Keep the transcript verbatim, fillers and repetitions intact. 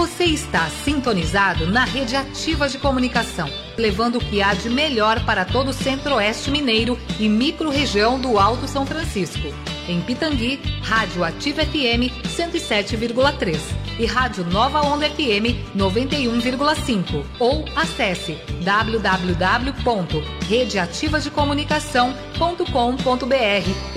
Você está sintonizado na Rede Ativa de Comunicação, levando o que há de melhor para todo o Centro-Oeste Mineiro e micro-região do Alto São Francisco. Em Pitangui, Rádio Ativa F M cento e sete vírgula três e Rádio Nova Onda F M noventa e um vírgula cinco. Ou acesse w w w ponto rede ativa de comunicação ponto com ponto b r